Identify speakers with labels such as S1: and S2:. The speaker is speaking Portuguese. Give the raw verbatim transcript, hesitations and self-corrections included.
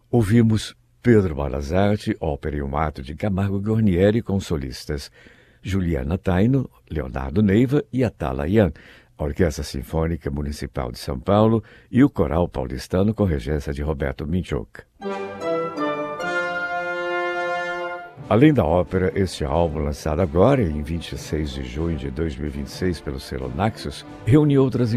S1: Ouvimos Pedro Balazarte, ópera e um ato de Camargo Guarnieri com solistas Juliana Taino, Leonardo Neiva e Atala Yan, a Orquestra Sinfônica Municipal de São Paulo e o Coral Paulistano com regência de Roberto Minchuk. Além da ópera, este álbum, lançado agora em vinte e seis de junho de dois mil e vinte e seis pelo selo Naxos, reúne outras